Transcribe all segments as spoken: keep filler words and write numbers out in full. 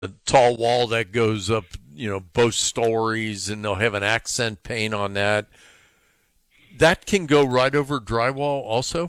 a tall wall that goes up, you know, both stories, and they'll have an accent paint on that. That can go right over drywall also?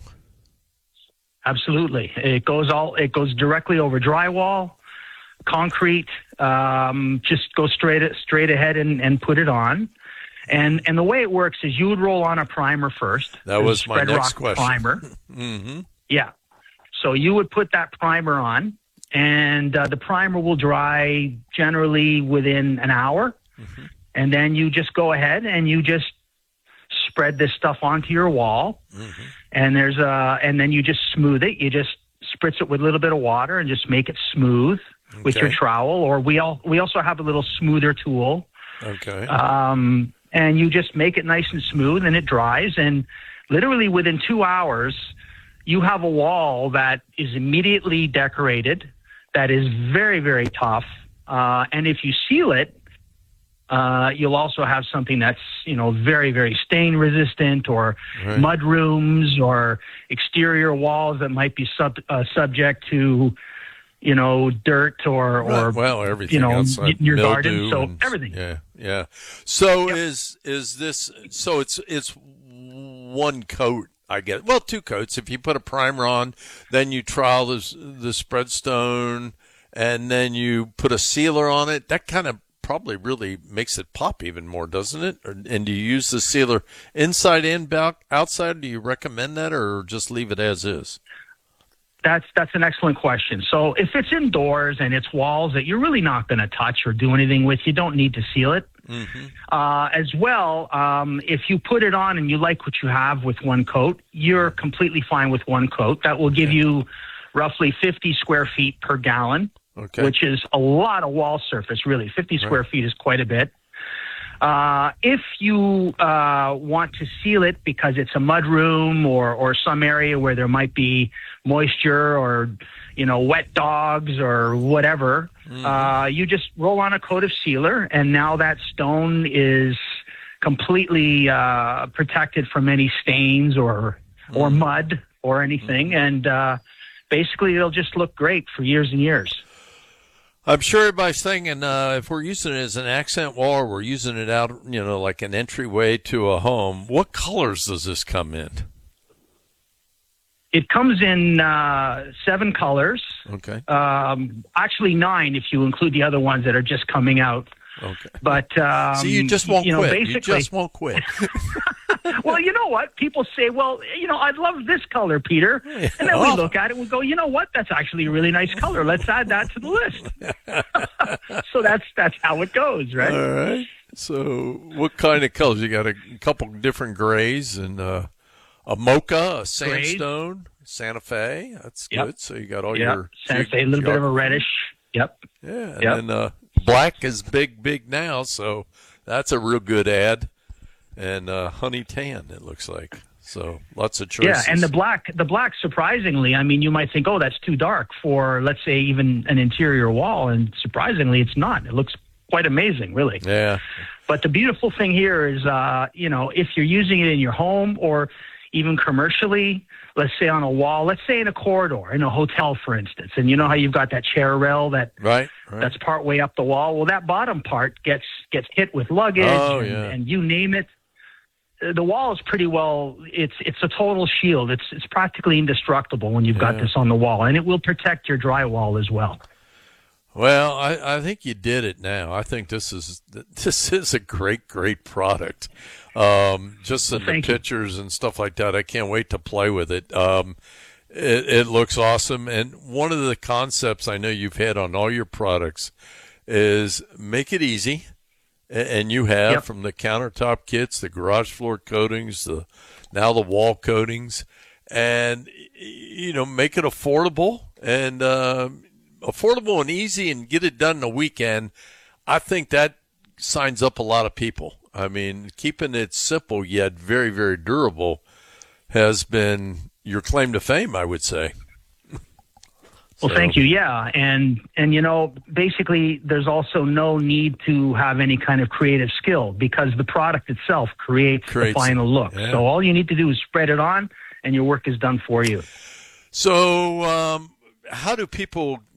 Absolutely. It goes all, it goes directly over drywall, concrete, um, just go straight, straight ahead and, and put it on. And, and the way it works is you would roll on a primer first. That was my next question. Primer. Mm-hmm. Yeah. So you would put that primer on, and uh, the primer will dry generally within an hour. Mm-hmm. And then you just go ahead and you just spread this stuff onto your wall. Mm-hmm. And there's a, and then you just smooth it. You just spritz it with a little bit of water and just make it smooth okay. with your trowel. Or we all, we also have a little smoother tool. Okay. Um, and you just make it nice and smooth, and it dries. And literally within two hours, you have a wall that is immediately decorated, that is very, very tough. Uh, and if you seal it, uh, you'll also have something that's, you know, very, very stain resistant, or right. mud rooms or exterior walls that might be sub, uh, subject to, you know, dirt or, or right. well, everything you know, outside, your mildew garden. So and, everything. Yeah. Yeah. So yep. is, is this, so it's, it's one coat, I get, well, two coats. If you put a primer on, then you trowel the, the spread stone, and then you put a sealer on it. That kind of probably really makes it pop even more, doesn't it? Or, and do you use the sealer inside and outside? Do you recommend that, or just leave it as is? That's that's an excellent question. So if it's indoors and it's walls that you're really not going to touch or do anything with, you don't need to seal it. Mm-hmm. Uh, as well, um, if you put it on and you like what you have with one coat, you're completely fine with one coat. That will give okay. you roughly fifty square feet per gallon, okay. which is a lot of wall surface, really. fifty right. square feet is quite a bit. Uh, if you uh, want to seal it because it's a mud room or, or some area where there might be moisture or, you know, wet dogs or whatever, mm-hmm. uh, you just roll on a coat of sealer, and now that stone is completely uh, protected from any stains or mm-hmm. or mud or anything, mm-hmm. and uh, basically it'll just look great for years and years. I'm sure everybody's thinking, uh, if we're using it as an accent wall, or we're using it out, you know, like an entryway to a home, what colors does this come in? It comes in uh, seven colors. Okay. Um, actually nine if you include the other ones that are just coming out. Okay. But um, so you just won't you know, quit. Basically, you just won't quit. Well, you know what? People say, well, you know, I love this color, Peter. And then oh. we look at it and we go, you know what? That's actually a really nice color. Let's add that to the list. So that's that's how it goes, right? All right. So what kind of colors? You got a couple different grays and uh, a mocha, a sandstone, Grade. Santa Fe. That's yep. good. So you got all yep. your Santa Fe, a little bit of a reddish. Yep. Yeah. And yep. then uh, black is big, big now. So that's a real good ad. And uh, honey tan, it looks like. So lots of choices. Yeah, and the black, the black, surprisingly, I mean, you might think, oh, that's too dark for, let's say, even an interior wall. And surprisingly, it's not. It looks quite amazing, really. Yeah. But the beautiful thing here is, uh, you know, if you're using it in your home or even commercially, let's say on a wall, let's say in a corridor, in a hotel, for instance, and you know how you've got that chair rail that right, right. that's part way up the wall. Well, that bottom part gets gets hit with luggage oh, and, yeah. and you name it. The wall is pretty well, it's it's a total shield. It's it's practically indestructible when you've got yeah. this on the wall, and it will protect your drywall as well. Well, I, I think you did it now. I think this is this is a great, great product. Um, just well, in the you. pictures and stuff like that, I can't wait to play with it. Um, it. It looks awesome. And one of the concepts I know you've had on all your products is make it easy. And you have yep. from the countertop kits, the garage floor coatings, the now the wall coatings, and you know make it affordable and uh, affordable and easy, and get it done in a weekend. I think that signs up a lot of people. I mean, keeping it simple yet very, very durable has been your claim to fame, I would say. Well, so. Thank you. Yeah. And, and, you know, basically there's also no need to have any kind of creative skill because the product itself creates, creates the final look. Yeah. So all you need to do is spread it on and your work is done for you. So um, how do people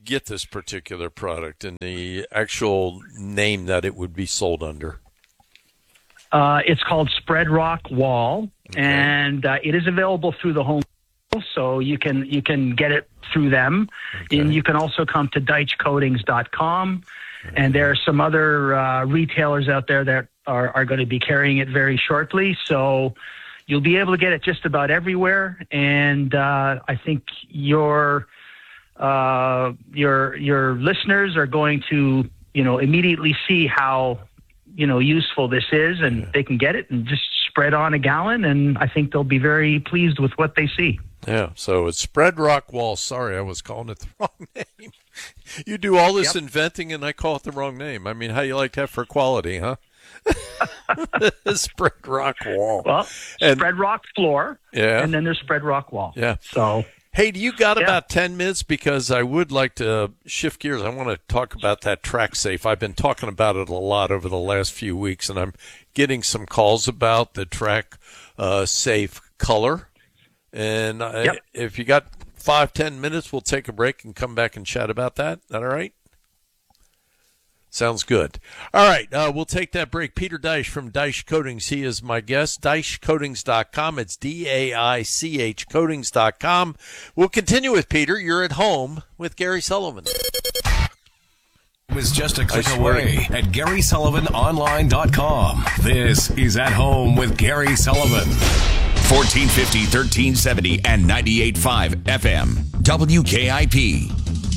get this particular product and the actual name that it would be sold under? Uh, it's called Spread Rock Wall, Okay. and uh, it is available through the Home Depot, so you can you can get it through them. Okay. And you can also come to Deitch Coatings dot com, and there are some other uh, retailers out there that are, are going to be carrying it very shortly. So you'll be able to get it just about everywhere, and uh, I think your uh, your your listeners are going to you know immediately see how you know useful this is, and yeah. they can get it and just spread on a gallon, and I think they'll be very pleased with what they see. Yeah, so it's Spread Rock Wall. Sorry, I was calling it the wrong name. You do all this yep. inventing, and I call it the wrong name. I mean, how you like that for quality, huh? Spread Rock Wall. Well, and, Spread Rock Floor, yeah. and then there's Spread Rock Wall. Yeah. So, hey, do you got yeah. about ten minutes? Because I would like to shift gears. I want to talk about that Track Safe. I've been talking about it a lot over the last few weeks, and I'm getting some calls about the Track uh, Safe color. And uh, yep. if you got five, ten minutes, we'll take a break and come back and chat about that. Is that all right? Sounds good. All right, uh, we'll take that break. Peter Deitch from Deitch Coatings, he is my guest. Deitch Coatings dot com. It's D A I C H Coatings dot com. We'll continue with Peter. You're at home with Gary Sullivan. It was just a click away at Gary Sullivan Online dot com. This is At Home with Gary Sullivan. fourteen fifty, thirteen seventy, and ninety-eight point five F M. W K I P.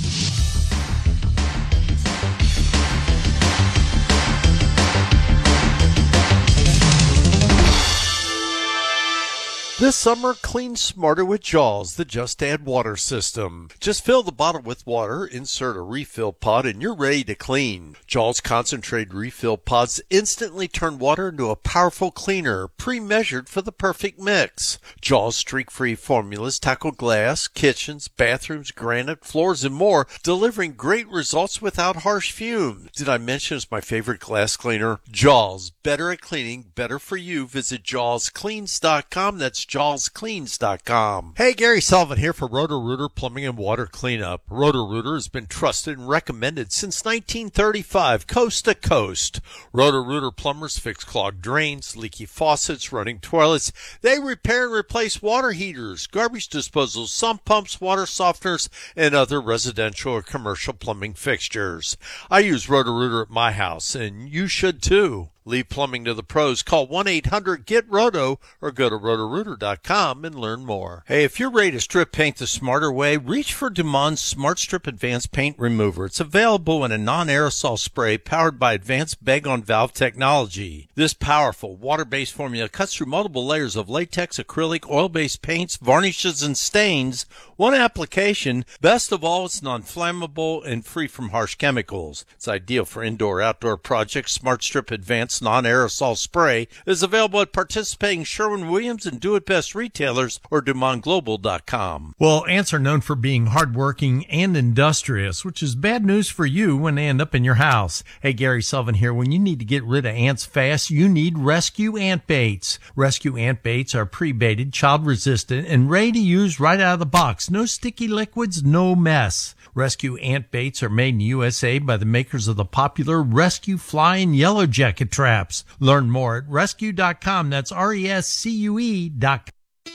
This summer, clean smarter with Jaws, the Just Add Water system. Just fill the bottle with water, insert a refill pod, and you're ready to clean. Jaws concentrated refill pods instantly turn water into a powerful cleaner, pre-measured for the perfect mix. Jaws streak-free formulas tackle glass, kitchens, bathrooms, granite, floors, and more, delivering great results without harsh fumes. Did I mention it's my favorite glass cleaner? Jaws, better at cleaning, better for you. Visit Jaws Cleans dot com. That's Jaws Cleans dot com. Hey, Gary Sullivan here for Roto-Rooter Plumbing and Water Cleanup. Roto-Rooter has been trusted and recommended since nineteen thirty-five, coast to coast. Roto-Rooter plumbers fix clogged drains, leaky faucets, running toilets. They repair and replace water heaters, garbage disposals, sump pumps, water softeners, and other residential or commercial plumbing fixtures. I use Roto-Rooter at my house, and you should too. Leave plumbing to the pros. Call one eight hundred get roto or go to roto rooter dot com and learn more. Hey, if you're ready to strip paint the smarter way, reach for Dumont Smart Strip Advanced Paint Remover. It's available in a non-aerosol spray powered by advanced bag-on-valve technology. This powerful water-based formula cuts through multiple layers of latex, acrylic, oil-based paints, varnishes, and stains. One application. Best of all, it's non-flammable and free from harsh chemicals. It's ideal for indoor-outdoor projects. Smart Strip Advanced non-aerosol spray is available at participating Sherwin-Williams and Do-It-Best retailers or Dumont Global dot com. Well, ants are known for being hardworking and industrious, which is bad news for you when they end up in your house. Hey, Gary Sullivan here. When you need to get rid of ants fast, you need Rescue Ant Baits. Rescue Ant Baits are pre-baited, child-resistant, and ready to use right out of the box. No sticky liquids, no mess. Rescue Ant Baits are made in U S A by the makers of the popular Rescue Fly and Yellow Jacket traps. Learn more at rescue dot com. That's R E S C U E dot com.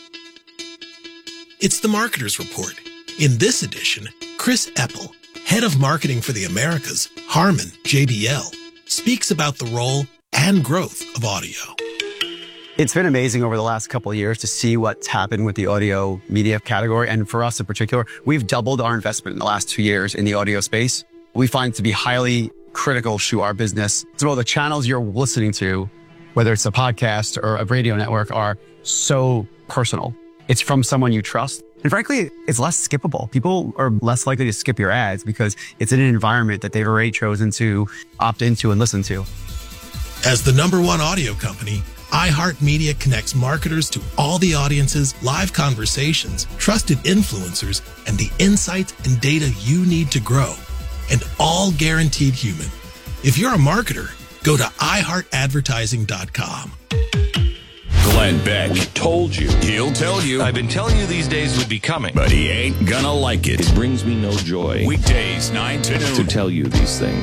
It's the Marketer's Report. In this edition, Chris Eppel, head of marketing for the Americas, Harman J B L, speaks about the role and growth of audio. It's been amazing over the last couple of years to see what's happened with the audio media category. And for us in particular, we've doubled our investment in the last two years in the audio space. We find it to be highly critical to our business. So the channels you're listening to, whether it's a podcast or a radio network, are so personal. It's from someone you trust. And frankly, it's less skippable. People are less likely to skip your ads because it's in an environment that they've already chosen to opt into and listen to. As the number one audio company, iHeartMedia connects marketers to all the audiences, live conversations, trusted influencers, and the insights and data you need to grow. And all guaranteed human. If you're a marketer, go to i heart advertising dot com. Glenn Beck. We told you. He'll tell you. I've been telling you these days would be coming. But he ain't gonna like it. It brings me no joy Weekdays, nine to to noon. tell you these things.